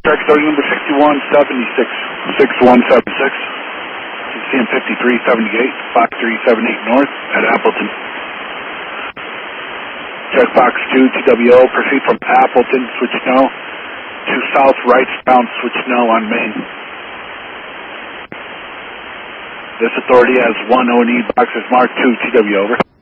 Track starting number 6176, 6176. CM 5378, 5378 North at Appleton. Check box 2, TWO, proceed from Appleton, switch no, to south right bound, switch no on Main. This authority has 1 O&E boxes marked 2, TW over.